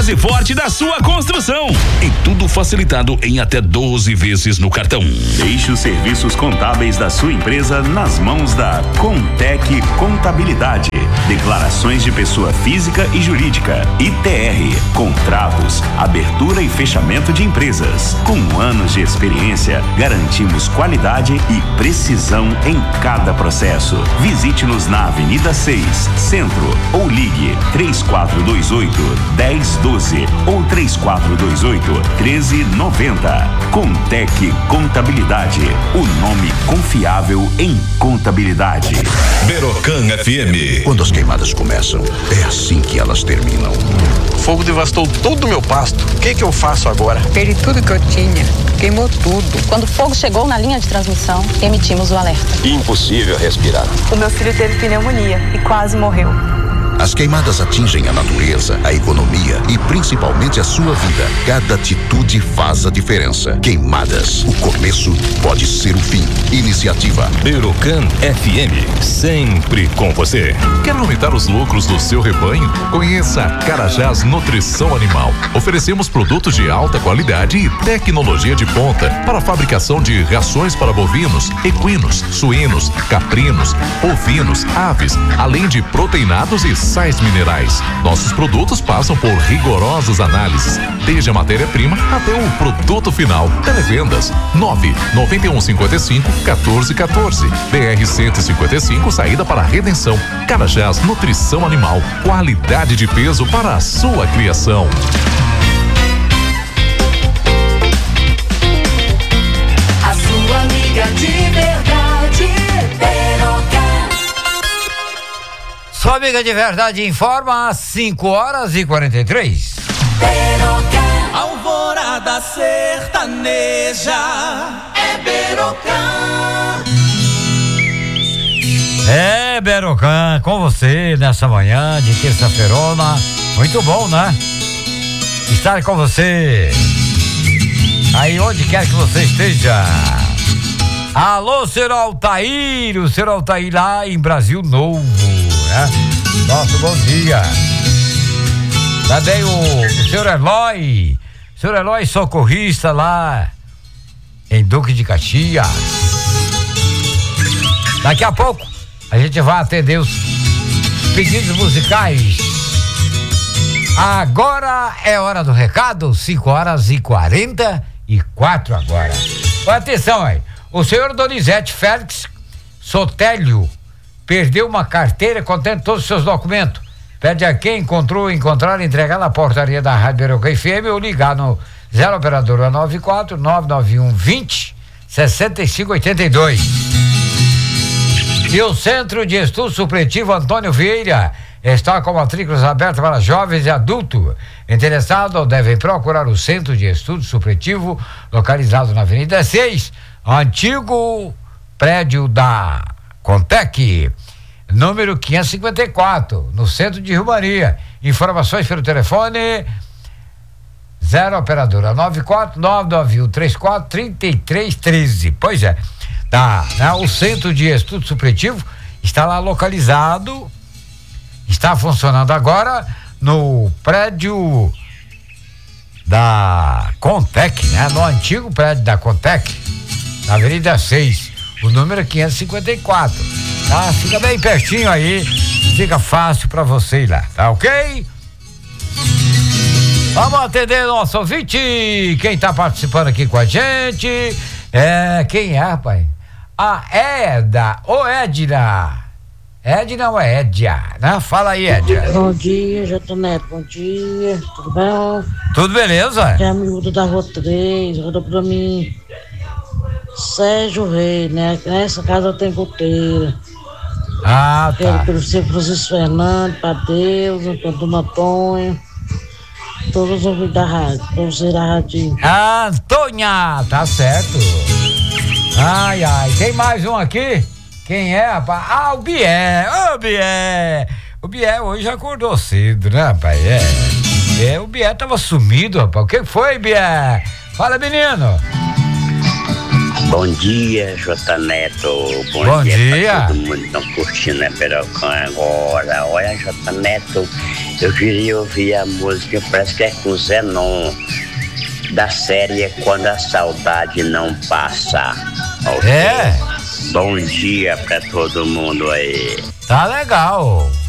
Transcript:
base forte da sua construção. E tudo facilitado em até 12 vezes no cartão. Deixe os serviços contábeis da sua empresa nas mãos da Contec Contabilidade. Declarações de pessoa física e jurídica, ITR, contratos, abertura e fechamento de empresas. Com anos de experiência, garantimos qualidade e precisão em cada processo. Visite-nos na Avenida 6, Centro, ou ligue 3428-1012 ou 3428-1390. Contec Contabilidade, o nome confiável em contabilidade. Berocan FM. Quando as queimadas começam, é assim que elas terminam. O fogo devastou todo o meu pasto. O que eu faço agora? Perdi tudo que eu tinha. Queimou tudo. Quando o fogo chegou na linha de transmissão, emitimos o alerta. Impossível respirar. O meu filho teve pneumonia e quase morreu. As queimadas atingem a natureza, a economia e principalmente a sua vida. Cada atitude faz a diferença. Queimadas, o começo pode ser o fim. Iniciativa Berocan FM, sempre com você. Quer aumentar os lucros do seu rebanho? Conheça a Carajás Nutrição Animal. Oferecemos produtos de alta qualidade e tecnologia de ponta para a fabricação de rações para bovinos, equinos, suínos, caprinos, ovinos, aves, além de proteinados e sais minerais. Nossos produtos passam por rigorosas análises, desde a matéria-prima até o produto final. Televendas 99155-1414. BR 155, saída para a Redenção. Carajás Nutrição Animal, qualidade de peso para a sua criação. A sua amiga de verdade, Berocan. Sua amiga de verdade informa às 5h43. Alvorada sertaneja é Berocan. É, Berocan, com você nessa manhã de terça-feirona. Muito bom, né? Estar com você aí onde quer que você esteja. Alô, seu Altair, o seu Altair lá em Brasil Novo, né? Nosso bom dia. Também o senhor Eloy socorrista lá em Duque de Caxias. Daqui a pouco a gente vai atender os pedidos musicais. Agora é hora do recado, 5h44 agora. Atenção aí, o senhor Donizete Félix Sotélio perdeu uma carteira contendo todos os seus documentos. Pede a quem encontrar, entregar na portaria da Rádio Berocan FM ou ligar no 0 operadora 94 991 20 65 82. E o Centro de Estudo Supletivo Antônio Vieira está com matrículas abertas para jovens e adultos. Interessados devem procurar o Centro de Estudo Supletivo, localizado na Avenida 6, antigo prédio da Contec, número 554, no centro de Rio Maria. Informações pelo telefone 0 operadora 94 991 34 3313. Pois é, o Centro de Estudo Supletivo está lá localizado, está funcionando agora no prédio da Contec, né? No antigo prédio da Contec, na Avenida 6, o número é 554. Tá? Fica bem pertinho aí, fica fácil pra você ir lá, tá ok? Vamos atender nosso ouvinte, quem tá participando aqui com a gente, quem é, rapaz? A Eda, ou Edna? Edna ou é Edia, né? Fala aí, Edia. Bom dia, J. Neto, bom dia, tudo bom? Tudo beleza? É a miúda da Rua 3, rodou pra mim, Sérgio Rei, né? Nessa casa tem goteira. Ah, tá. Pelo seu Francisco Fernando, pra Deus, pra Dona Antônia, todos os ouvintes da rádio, pra você da rádio. Antônia, tá certo. Ai, tem mais um aqui? Quem é, rapaz? Ah, o Bié. Ô, Bié. O Bié hoje acordou cedo, né, rapaz? O Bié tava sumido, rapaz. O que foi, Bié? Fala, menino. Bom dia, J. Neto. Bom dia. Pra todo mundo que estão curtindo a Berocan agora. Olha, J. Neto, Eu queria ouvir a música, parece que é com Zenon, da série Quando a Saudade Não Passa. Okay? É. Bom dia pra todo mundo aí. Tá legal.